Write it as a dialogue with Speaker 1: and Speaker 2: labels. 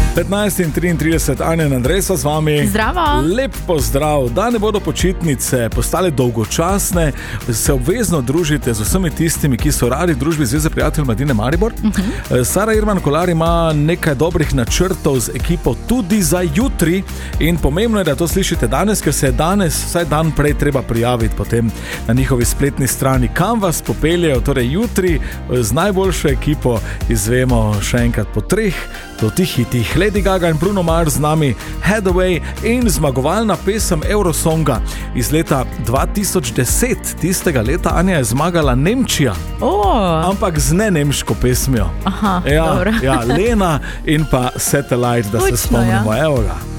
Speaker 1: 15:33, Anja in Andrej so z vami.
Speaker 2: Zdravo.
Speaker 1: Lep pozdrav. Da ne bodo počitnice postale dolgočasne, se obvezno družite z vsemi tistimi, ki so radi v družbi Zveze prijateljev Mladine Maribor. Sara Irman Kolar ima nekaj dobrih načrtov z ekipo tudi za jutri in pomembno je, da to slišite danes, ker se je danes, vsaj dan prej, treba prijaviti potem na njihovi spletni strani, kam vas popeljejo. Torej jutri z najboljšo ekipo izvemo še enkrat po 3 zlotih hitih. Lady Gaga in Bruno Mars z nami, Hathaway in zmagovalna pesem Eurosonga iz leta 2010. Tistega leta, Anja, je zmagala Nemčija, ampak z nenemško pesmijo.
Speaker 2: Aha,
Speaker 1: Lena in pa Satellite, da se spomnimo. Evo ga.